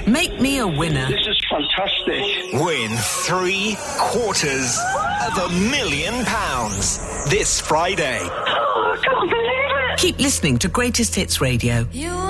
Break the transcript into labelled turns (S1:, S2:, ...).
S1: Make me a winner.
S2: This is fantastic.
S3: Win £750,000 this Friday.
S2: Oh, I can't believe it.
S1: Keep listening to Greatest Hits Radio.